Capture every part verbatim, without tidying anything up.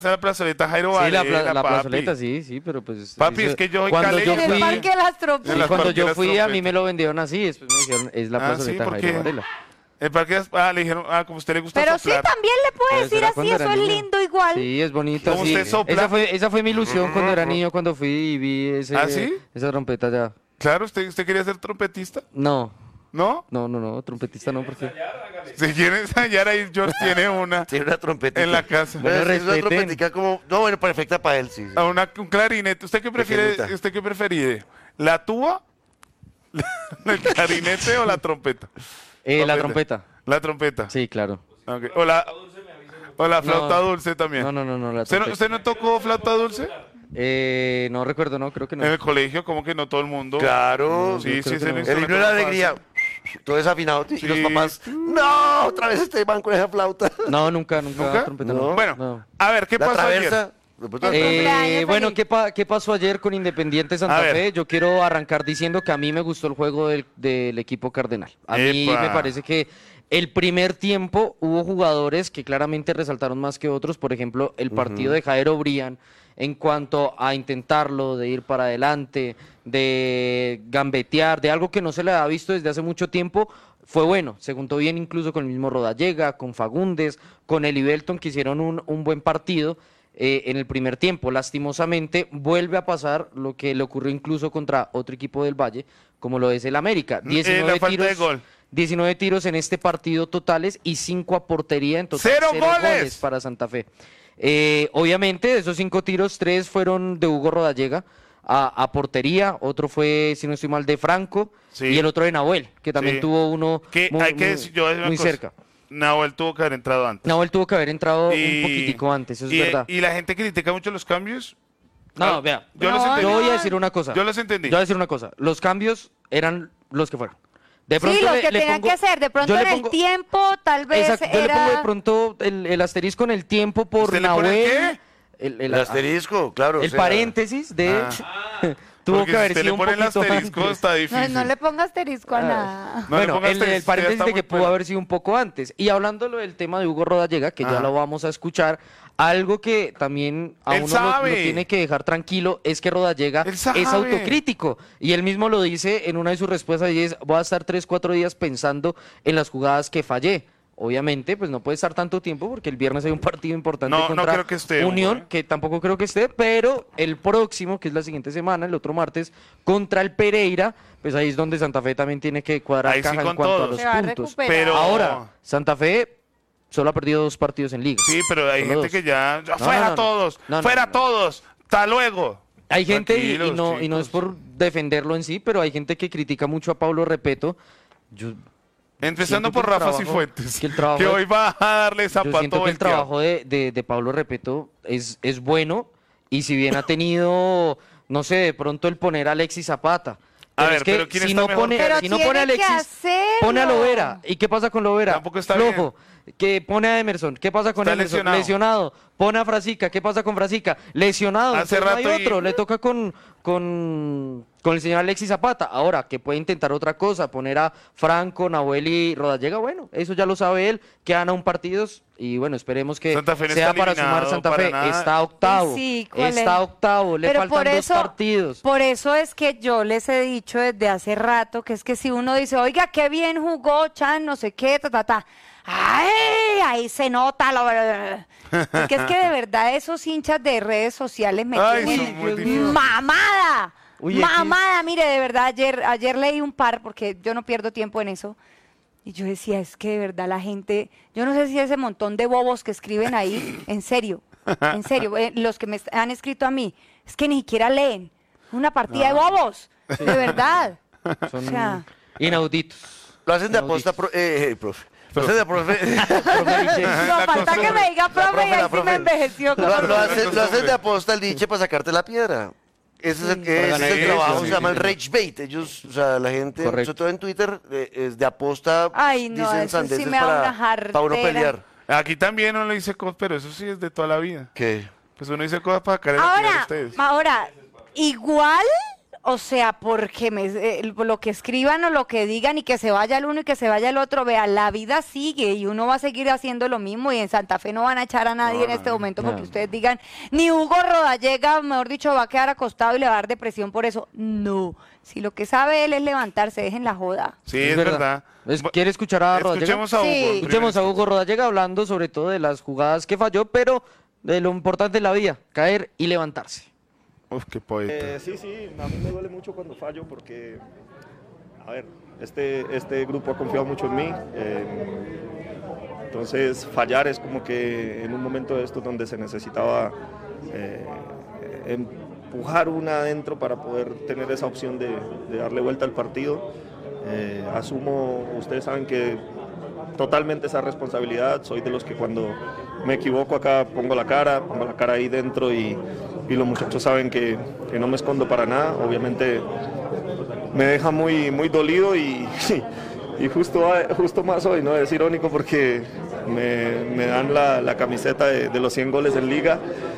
la plazoleta Jairo Sí, la, Varela, pla la papi. plazoleta, sí, sí, pero pues... Papi, eso, es que yo soy cuando yo caleño. fui, En el Parque de las Trompetas. En las cuando Parque yo Las fui a mí Trompetas. me lo vendieron así, después me dijeron, es la Ah, sí, plazoleta ¿por Jairo qué? Varela. El parque, ah, le dijeron, ah, como a usted le gusta Pero sí, soplar. también le puede Pero decir será así, cuando eso era es niño. lindo igual. Sí, es bonito. ¿Cómo Sí. usted sopla? Esa fue, esa fue mi ilusión cuando era niño, cuando fui y vi ese, ¿Ah, sí? esa trompeta ya. Claro, ¿usted, ¿usted quería ser trompetista? No, ¿No? no, no, no, trompetista no, porque... Si quiere ensayar ahí, George tiene una Tiene una trompeta. en la casa. Bueno, Bueno, es una respeten. trompetica como... No, bueno, perfecta para él, sí. sí. A una, un clarinete. ¿Usted qué prefiere? Pequeñita. ¿Usted qué prefiere? ¿La tuba? ¿El clarinete o la trompeta? Eh, la Trompeta. trompeta. La trompeta. Sí, claro. Ok. O la, o la flauta No. dulce también. No, no, no, no, la ¿Usted, no, trompeta. ¿Usted no tocó flauta dulce? Eh, no recuerdo, no, creo que no. En el colegio, como que no todo el mundo. Claro. Sí, yo sí, creo es que el no. El himno instrumento de la más alegría. Todo desafinado. Y los Sí. papás... ¡No! Otra vez este man con esa flauta. No, nunca, nunca, ¿Nunca? trompeta No. no. Bueno, No. a ver, ¿qué La pasó ayer? traversa. de pronto- El Eh, cumpleaños bueno, feliz. ¿qué, pa- ¿qué pasó ayer con Independiente Santa A ver. Fe? Yo quiero arrancar diciendo que a mí me gustó el juego del, del equipo cardenal. A mí Epa. me parece que el primer tiempo hubo jugadores que claramente resaltaron más que otros. Por ejemplo, el partido de Jairo Brian en cuanto a intentarlo, de ir para adelante, de gambetear, de algo que no se le ha visto desde hace mucho tiempo. Fue bueno, se juntó bien incluso con el mismo Rodallega, con Fagundes, con Eli Belton, que hicieron un, un buen partido eh, en el primer tiempo. Lastimosamente, vuelve a pasar lo que le ocurrió incluso contra otro equipo del Valle, como lo es el América. Eh, diecinueve la falta de tiros, gol. diecinueve tiros en este partido totales y cinco a portería, en total ¡Cero goles! para Santa Fe. Eh, obviamente, de esos cinco tiros, tres fueron de Hugo Rodallega a, a portería, otro fue, si no estoy mal, de Franco, Sí. y el otro de Nahuel, que también Sí. tuvo uno Que muy, hay que muy- decir, yo voy a decir una muy cosa. cerca. Nahuel tuvo que haber entrado antes. Nahuel tuvo que haber entrado Y- un poquitico antes, eso es y, verdad. Y la gente critica mucho los cambios. No, Ah, vea, Yo No, los entendí. yo voy a decir una cosa. Yo los entendí. Yo voy a decir una cosa. Los cambios eran los que fueron. De pronto Sí, lo le- que le tenían pongo- que hacer. De pronto yo en le el pongo- tiempo, tal vez Exacto, yo le era... pongo de pronto el, el asterisco en el tiempo por ¿Usted le pone Nahuel. qué? El, el- El asterisco, claro. o el sea, paréntesis de... tuvo Porque que si haber usted sido le un pone el poquito asterisco, antes. está difícil. No, no le ponga asterisco a Ah. nada. No le Bueno, ponga el, el asterisco, ya paréntesis está de muy que pudo bueno. haber sido un poco antes. Y hablando lo del tema de Hugo Rodallega, que Ajá. ya lo vamos a escuchar, algo que también a Él uno lo- lo, sabe. tiene que dejar tranquilo es que Rodallega Él es sabe. autocrítico. Y él mismo lo dice en una de sus respuestas y es, voy a estar tres, cuatro días pensando en las jugadas que fallé. Obviamente, pues no puede estar tanto tiempo porque el viernes hay un partido importante No, no contra creo que esté, Unión, Hugo, ¿eh? que tampoco creo que esté, pero el próximo, que es la siguiente semana, el otro martes, contra el Pereira, pues ahí es donde Santa Fe también tiene que cuadrar Ahí sí caja con en cuanto todos. a los Se va a puntos. recuperar. Pero Ahora, Santa Fe solo ha perdido dos partidos en liga. Sí, pero hay Solo gente dos. que ya. ya No, ¡Fuera no, no. todos! No, no, ¡Fuera no, no. todos! ¡Hasta luego! Hay gente, y, y Tranquilos, no, y no es chicos. por defenderlo en sí, pero hay gente que critica mucho a Pablo Repeto. Yo, Empezando siento por que el Rafa trabajo- Cifuentes. que el trabajo que de- hoy va a darle yo zapato siento que el volteado. trabajo de, de, de Pablo Repeto es, es bueno, y si bien ha tenido, no sé, de pronto el poner a Alexis Zapata. A Pero ver, es que pero ¿quién si está no mejor pone, que Pero si no pone a tiene que Alexis, hacerlo. pone a Lovera. ¿Y qué pasa con Lovera? Tampoco está Flojo. ¿Qué pone a Emerson? ¿Qué pasa con Está Emerson? lesionado. Lesionado. Pone a Frasica. ¿Qué pasa con Frasica? Lesionado. Hace Entonces no hay rato y- otro. Le toca con, con, con el señor Alexis Zapata. Ahora, que puede intentar otra cosa, poner a Franco, Nahuel y Rodallega, bueno, eso ya lo sabe él, que gana un partido y bueno, esperemos que Santa Fe no sea está para sumar eliminado Santa para Fe. nada. Está octavo. Sí, ¿cuál está es? octavo. Le Pero faltan por dos eso, partidos. por eso es que yo les he dicho desde hace rato que es que si uno dice, oiga, qué bien jugó Chan, no sé qué, ta, ta, ta. ¡Ay! Ahí se nota. Lo... Porque es que de verdad esos hinchas de redes sociales me Ay, tienen son muy Dios mío. difíciles. mamada. Uy, X. mamada, mire, de verdad, ayer, ayer leí un par, porque yo no pierdo tiempo en eso. Y yo decía, es que de verdad la gente, yo no sé si ese montón de bobos que escriben ahí, en serio, en serio, eh, los que me han escrito a mí, es que ni siquiera leen. Una partida de bobos, de verdad. Son O sea, inauditos. Lo hacen de aposta, pro- eh, eh, profe. Lo hacen de profe. Profe Liche. no, falta que me diga profe, profe, y la ahí sí profe. me envejeció. como Lo, lo profe. hacen, lo hacen de aposta el diche para sacarte la piedra. Ese es el, ese es el ganar trabajo, eso, se sí, llama sí, el sí. rage bait. Ellos, o sea, la gente, Correcto. sobre todo en Twitter, eh, es de aposta, Ay, no, dicen eso sí sandeces me da una para, jartera. para uno pelear. Aquí también uno le dice cosas, pero eso sí es de toda la vida. ¿Qué? Pues uno dice cosas para sacar la piedra a Ahora, ustedes. ahora, igual, o sea, porque me, eh, lo que escriban o lo que digan y que se vaya el uno y que se vaya el otro, vea, la vida sigue y uno va a seguir haciendo lo mismo y en Santa Fe no van a echar a nadie No, en este no, momento no. porque ustedes digan, ni Hugo Rodallega, mejor dicho, va a quedar acostado y le va a dar depresión por eso. No, si lo que sabe él es levantarse, dejen la joda. Sí, es verdad. Es- Bu- ¿Quiere escuchar a Rodallega? Escuchemos a Hugo. Sí. en primera Escuchemos a Hugo Rodallega hablando sobre todo de las jugadas que falló, pero de lo importante de la vida, caer y levantarse. Uf, qué poeta. Eh, sí, sí, a mí me duele mucho cuando fallo porque, a ver, este, este grupo ha confiado mucho en mí. eh, entonces, fallar es como que en un momento de esto donde se necesitaba eh, empujar una adentro para poder tener esa opción de, de darle vuelta al partido. Eh, asumo, ustedes saben que totalmente esa responsabilidad, soy de los que cuando me equivoco acá pongo la cara, pongo la cara ahí dentro y, y los muchachos saben que, que no me escondo para nada, obviamente me deja muy, muy dolido y, y justo, justo más hoy, ¿no? Es irónico porque me, me dan la, la camiseta de, de los cien goles en liga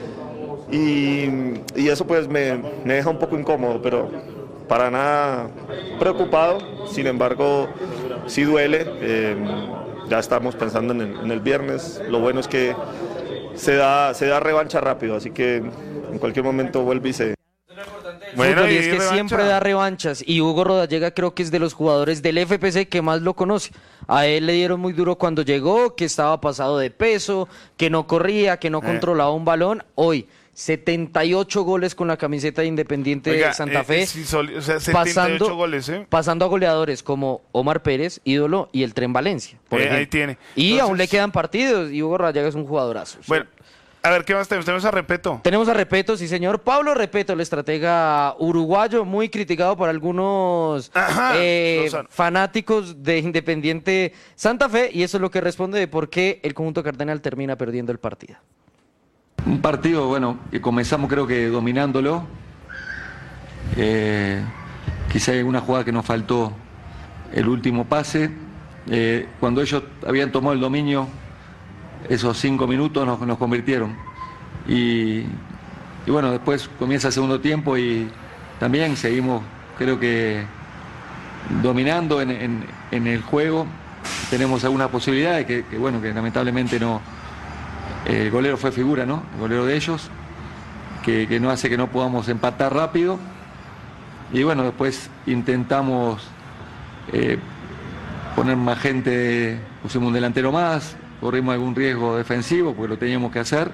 y, y eso pues me, me deja un poco incómodo, pero para nada preocupado, sin embargo sí duele, eh, ya estamos pensando en el, en el viernes, lo bueno es que se da, se da revancha rápido, así que en cualquier momento vuelve y se... Bueno, Fútbol, y y es que revancha. siempre da revanchas y Hugo Rodallega creo que es de los jugadores del F P C que más lo conoce. A él le dieron muy duro cuando llegó, que estaba pasado de peso, que no corría, que no Eh. controlaba un balón. Hoy, setenta y ocho goles con la camiseta de Independiente Oiga, de Santa eh, Fe, eh, sí, soli- o sea, setenta y ocho pasando, goles, ¿eh? pasando a goleadores como Omar Pérez, ídolo, y el Tren Valencia, por Eh, ejemplo. ahí tiene. Y Entonces- aún le quedan partidos y Hugo Rodallega es un jugadorazo. Bueno, a ver, ¿qué más tenemos? Tenemos a Repeto. Tenemos a Repeto, sí señor. Pablo Repeto, el estratega uruguayo, muy criticado por algunos Ajá, eh, Lozano. fanáticos de Independiente Santa Fe, y eso es lo que responde de por qué el conjunto cardenal termina perdiendo el partido. Un partido, bueno, que comenzamos creo que dominándolo. Eh, quizá hay alguna jugada que nos faltó el último pase. Eh, cuando ellos habían tomado el dominio, esos cinco minutos nos, nos convirtieron. Y, y bueno, después comienza el segundo tiempo y también seguimos, creo que, dominando en, en- en el juego. Tenemos algunas posibilidades que, que, bueno, que lamentablemente no... El golero fue figura, ¿no? El golero de ellos, que, que no hace que no podamos empatar rápido. Y bueno, después intentamos eh, poner más gente, pusimos un delantero más, corrimos algún riesgo defensivo, porque lo teníamos que hacer.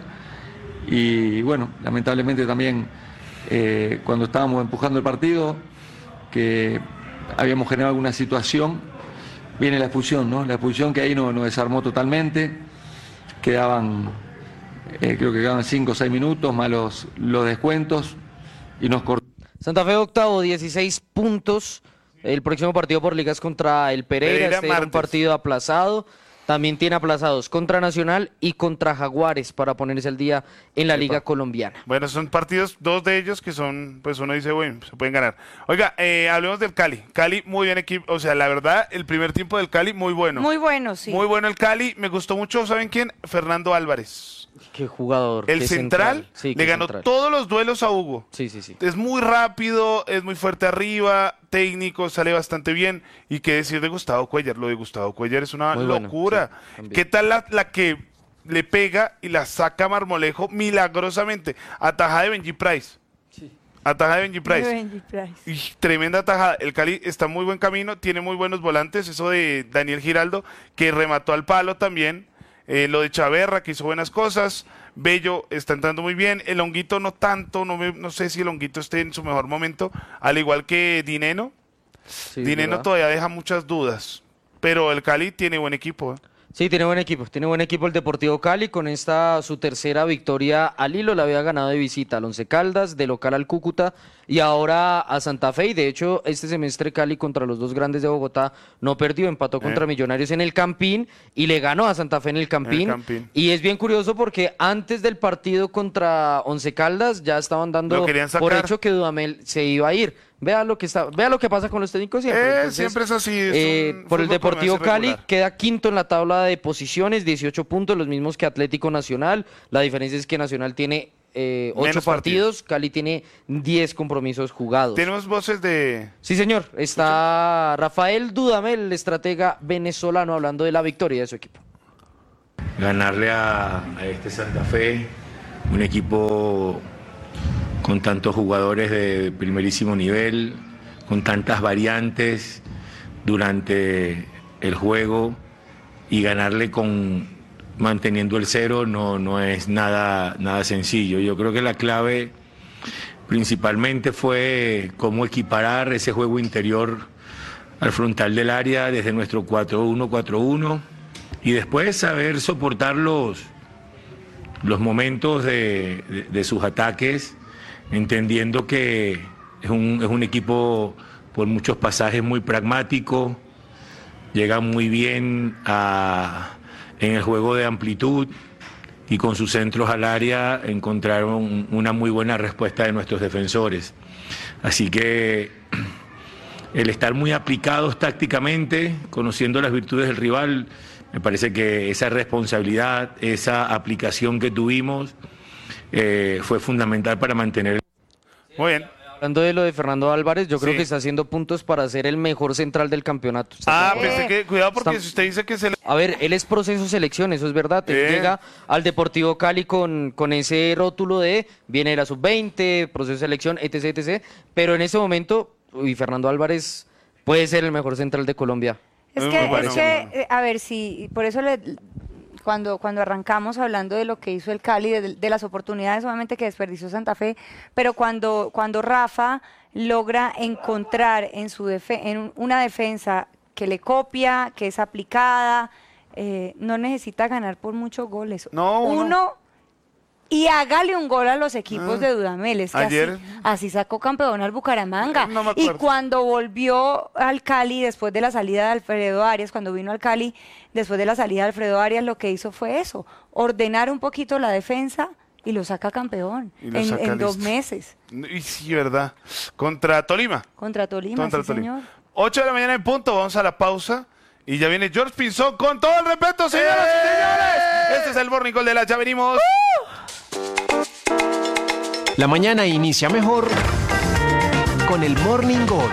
Y bueno, lamentablemente también eh, cuando estábamos empujando el partido, que habíamos generado alguna situación, viene la expulsión, ¿no? La expulsión que ahí nos, nos desarmó totalmente. Quedaban, eh, creo que quedaban cinco o seis minutos, más los, los descuentos, y nos cortó. Santa Fe octavo, dieciséis puntos. El próximo partido por ligas contra el Pereira. Pereira, Este era un martes. partido aplazado. También tiene aplazados contra Nacional y contra Jaguares para ponerse al día en la Liga Colombiana. Bueno, son partidos, dos de ellos que son, pues uno dice, bueno, se pueden ganar. Oiga, eh, hablemos del Cali. Cali, muy bien equipo. O sea, la verdad, el primer tiempo del Cali, muy bueno. Muy bueno, sí. Muy bueno el Cali. Me gustó mucho, ¿saben quién? Fernando Álvarez. Qué jugador. El qué central, Sí, le qué ganó central. todos los duelos a Hugo. Sí, sí, sí. Es muy rápido, es muy fuerte arriba, técnico, sale bastante bien. Y qué decir de Gustavo Cuellar. Lo de Gustavo Cuellar es una Muy bueno, locura. sí, también. ¿Qué tal la, la que le pega y la saca Marmolejo milagrosamente? Atajada de Benji Price. Atajada de Benji Price. Benji Price. Y tremenda atajada. El Cali está en muy buen camino, tiene muy buenos volantes. Eso de Daniel Giraldo, que remató al palo también. Eh, lo de Chaverra, que hizo buenas cosas. Bello está entrando muy bien. El Honguito no tanto, no, me- no sé si el Honguito esté en su mejor momento. Al igual que Dineno. Sí, Dineno ¿verdad? todavía deja muchas dudas. Pero el Cali tiene buen equipo. ¿eh? Sí, tiene buen equipo, tiene buen equipo el Deportivo Cali, con esta su tercera victoria al hilo, la había ganado de visita al Once Caldas, de local al Cúcuta y ahora a Santa Fe, y de hecho este semestre Cali contra los dos grandes de Bogotá no perdió, empató contra Eh. Millonarios en el Campín y le ganó a Santa Fe en el Campín, Campín. y es bien curioso porque antes del partido contra Once Caldas ya estaban dando Lo querían por sacar. hecho que Dudamel se iba a ir. Vea lo que está, vea lo que pasa con los técnicos siempre. Eh, Entonces, siempre es así. es eh, un por el fútbol Deportivo como es Cali irregular. queda quinto en la tabla de posiciones, dieciocho puntos, los mismos que Atlético Nacional. La diferencia es que Nacional tiene eh, ocho Menos partidos, Cali tiene diez compromisos jugados. Tenemos voces de... Sí, señor. Está Rafael Dudamel, el estratega venezolano, hablando de la victoria de su equipo. Ganarle a, a este Santa Fe, un equipo con tantos jugadores de primerísimo nivel, con tantas variantes durante el juego, y ganarle con manteniendo el cero no, no es nada, nada sencillo. Yo creo que la clave principalmente fue cómo equiparar ese juego interior al frontal del área desde nuestro cuatro uno cuatro uno, y después saber soportar los, los momentos de, de, de sus ataques, entendiendo que es un, es un equipo por muchos pasajes muy pragmático, llega muy bien a, en el juego de amplitud, y con sus centros al área encontraron una muy buena respuesta de nuestros defensores. Así que el estar muy aplicados tácticamente, conociendo las virtudes del rival, me parece que esa responsabilidad, esa aplicación que tuvimos eh, fue fundamental para mantener. Muy bien. Hablando de lo de Fernando Álvarez, yo creo Sí. que está haciendo puntos para ser el mejor central del campeonato. Está Ah, haciendo- pensé que... Cuidado porque Está- si usted dice que se le... A ver, él es proceso selección, eso es verdad. Él Eh. llega al Deportivo Cali con, con ese rótulo de viene de la sub veinte, proceso de selección, etc, etcétera. Pero en ese momento, uy, Fernando Álvarez puede ser el mejor central de Colombia. Es Muy que, bueno. es que eh, a ver, si por eso le, cuando, cuando arrancamos hablando de lo que hizo el Cali, de, de las oportunidades obviamente que desperdició Santa Fe, pero cuando, cuando Rafa logra encontrar en, su defe- en un- una defensa que le copia, que es aplicada, eh, no necesita ganar por muchos goles. No, uno. Uno, y hágale un gol a los equipos Ah. de Dudamel. Es que Ayer- así, así sacó campeón al Bucaramanga. No me y acuerdo. cuando volvió al Cali, después de la salida de Alfredo Arias, cuando vino al Cali, después de la salida de Alfredo Arias, lo que hizo fue eso, ordenar un poquito la defensa y lo saca campeón Y lo en, saca en dos listo. meses Y sí, ¿verdad? Contra Tolima. contra Tolima, Contra sí, Tolima. señor. ocho de la mañana en punto, vamos a la pausa. Y ya viene George Pinzón con todo el respeto, señoras y señores. Este es el Morning Call de la... Ya venimos. La mañana inicia mejor con el Morning Call.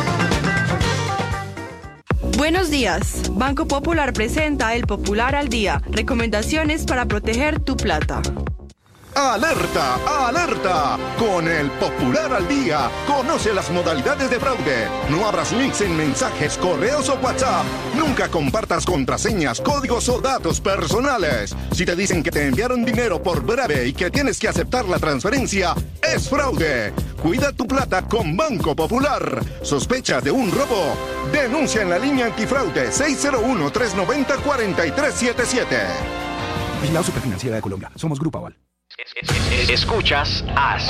Buenos días. Banco Popular presenta El Popular al Día. Recomendaciones para proteger tu plata. ¡Alerta! ¡Alerta! Con el Popular al Día, conoce las modalidades de fraude. No abras links en mensajes, correos o WhatsApp. Nunca compartas contraseñas, códigos o datos personales. Si te dicen que te enviaron dinero por breve y que tienes que aceptar la transferencia, es fraude. Cuida tu plata con Banco Popular. ¿Sospecha de un robo? Denuncia en la línea antifraude seis cero uno, tres nueve cero, cuatro tres siete siete. Vigilado Superfinanciera de Colombia. Somos Grupo Aval. Escuchas As.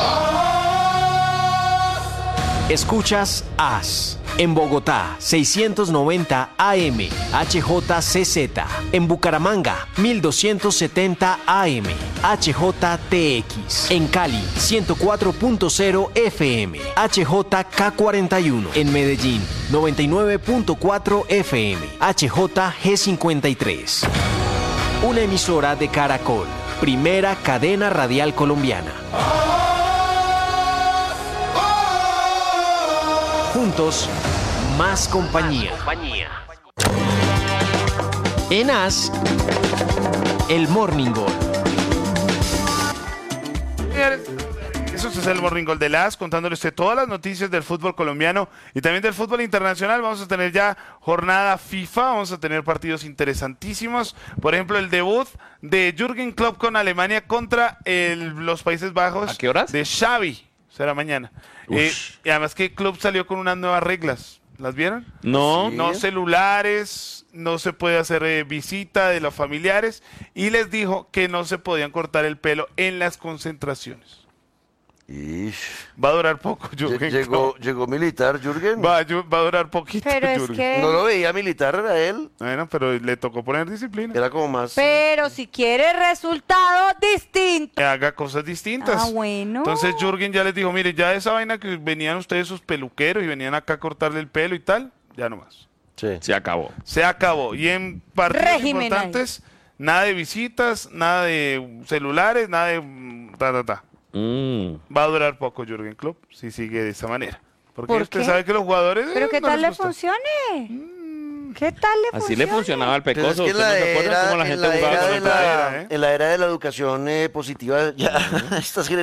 Escuchas As. En Bogotá, seiscientos noventa A M, H J C Z. En Bucaramanga, mil doscientos setenta A M, H J T X. En Cali, ciento cuatro punto cero F M, H J K cuarenta y uno. En Medellín, noventa y nueve punto cuatro F M, H J G cincuenta y tres. Una emisora de Caracol, primera cadena radial colombiana. Juntos, más compañía. En As, el Morning Call. Señores, eso es el Morning Call de las, contándole usted todas las noticias del fútbol colombiano y también del fútbol internacional. Vamos a tener ya jornada FIFA, vamos a tener partidos interesantísimos. Por ejemplo, el debut de Jürgen Klopp con Alemania contra el- los Países Bajos. ¿A qué horas? De Xavi, será mañana. Eh, y además que Klopp salió con unas nuevas reglas. ¿Las vieron? No. No celulares, no se puede hacer eh, visita de los familiares y les dijo que no se podían cortar el pelo en las concentraciones. Ish. Va a durar poco, Lle- Jürgen Llegó, Klopp. llegó militar, Jürgen. Va, a yu- va a durar poquito, Pero es Jürgen. que... No lo veía militar, era él. Bueno, pero le tocó poner disciplina. Era como más. Pero si quiere resultados distintos. Que haga cosas distintas. Ah, bueno. Entonces Jürgen ya les dijo, mire, ya esa vaina que venían ustedes sus peluqueros y venían acá a cortarle el pelo y tal, ya no más. Sí. Se acabó. Se acabó. Y en partidos Régimen importantes, nada de visitas, nada de celulares, nada de mm, ta, ta, ta. Mm. Va a durar poco Jürgen Klopp si sigue de esa manera. Porque ¿Por usted qué? sabe que los jugadores... ¿Pero eh, qué no tal les le gusta. funcione? ¿Qué tal le Así funcione? le funcionaba al Pero es Pecoso. que en ¿Usted la, no se acuerda era, cómo la en, gente la jugaba era con de el la, playera, ¿eh? en la era de la educación eh, positiva, ya estas